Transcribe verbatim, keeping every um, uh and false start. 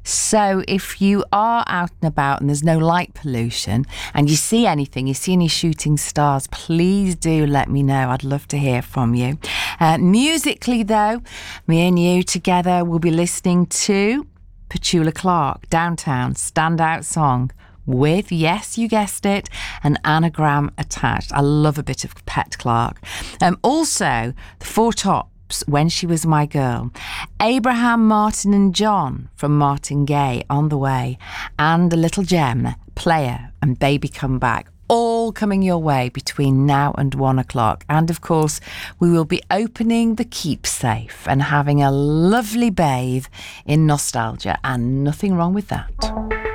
So if you are out and about and there's no light pollution and you see anything, you see any shooting stars, please do let me know. I'd love to hear from you. Uh, musically though, me and you together will be listening to Petula Clark, Downtown, standout song with, yes, you guessed it, an anagram attached. I love a bit of Pet Clark. Um, also, the Four Tops, When She Was My Girl, Abraham, Martin and John from Martin Gaye, On the Way, and a little gem, Player and Baby Come Back, all coming your way between now and one o'clock. And of course, we will be opening the Keep Safe and having a lovely bathe in nostalgia, and nothing wrong with that.